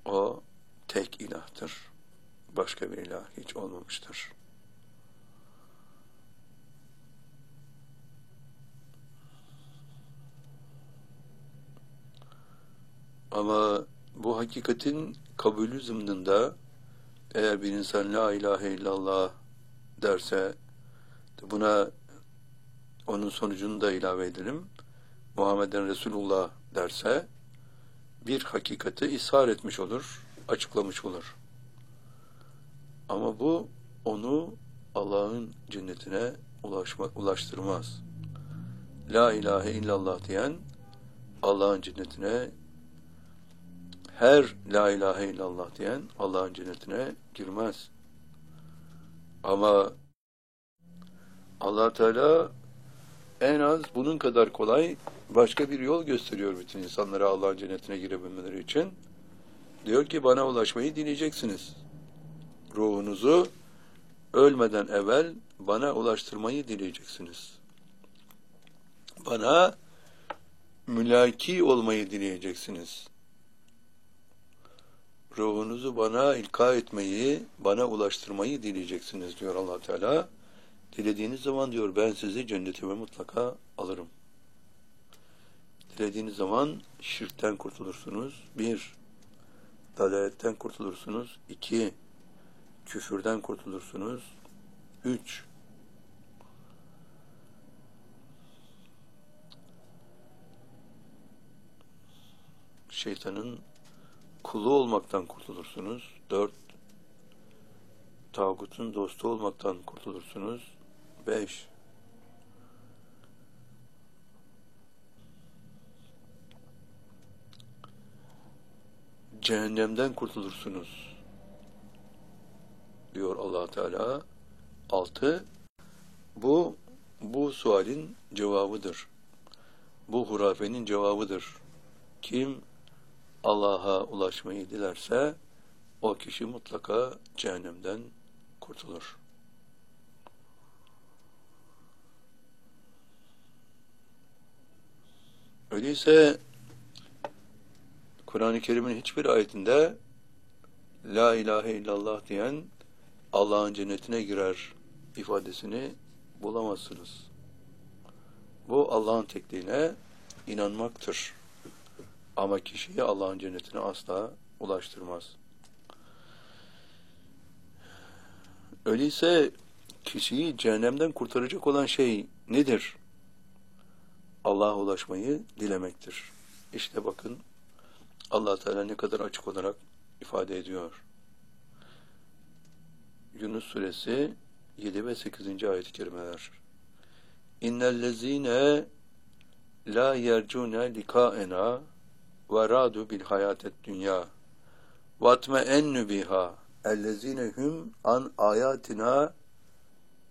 O tek ilahtır. Başka bir ilah hiç olmamıştır. Ama bu hakikatin kabulü zımnında eğer bir insan la ilahe illallah derse, buna onun sonucunu da ilave edelim, Muhammeden Resulullah derse, bir hakikati ishar etmiş olur, açıklamış olur. Ama bu onu Allah'ın cennetine ulaştırmaz. La ilahe illallah diyen Allah'ın cennetine, her la ilahe illallah diyen Allah'ın cennetine girmez. Ama Allah Teala en az bunun kadar kolay başka bir yol gösteriyor bütün insanlara Allah'ın cennetine girebilmeleri için. Diyor ki bana ulaşmayı dileyeceksiniz. Ruhunuzu ölmeden evvel bana ulaştırmayı dileyeceksiniz. Bana mülaki olmayı dileyeceksiniz. Ruhunuzu bana ilka etmeyi, bana ulaştırmayı dileyeceksiniz diyor Allah Teala. Dilediğiniz zaman diyor ben sizi cennetime mutlaka alırım. Dilediğiniz zaman şirkten kurtulursunuz. 1. Dalaletten kurtulursunuz. 2. Küfürden kurtulursunuz. 3. Şeytanın kulu olmaktan kurtulursunuz. 4. Tağutun dostu olmaktan kurtulursunuz. 5. Cehennemden kurtulursunuz diyor Allah Teala. 6. Bu sualin cevabıdır. Bu hurafenin cevabıdır. Kim Allah'a ulaşmayı dilerse o kişi mutlaka cehennemden kurtulur. Öyleyse Kur'an-ı Kerim'in hiçbir ayetinde la ilahe illallah diyen Allah'ın cennetine girer ifadesini bulamazsınız. Bu Allah'ın tekliğine inanmaktır. Ama kişiyi Allah'ın cennetine asla ulaştırmaz. Öyleyse kişiyi cehennemden kurtaracak olan şey nedir? Allah'a ulaşmayı dilemektir. İşte bakın Allah Teala ne kadar açık olarak ifade ediyor. Yunus suresi 7 ve 8. ayet-i kerimeler. İnnellezîne la yercûne likâena ve râdu bil hayâtet dünyâ vatme'ennu biha ellezîne hum an âyâtina